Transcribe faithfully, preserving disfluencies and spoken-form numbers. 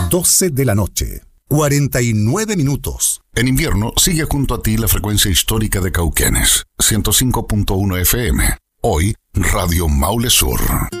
doce de la noche, cuarenta y nueve minutos. En invierno sigue junto a ti la frecuencia histórica de Cauquenes, ciento cinco punto uno F M. Hoy, Radio Maule Sur.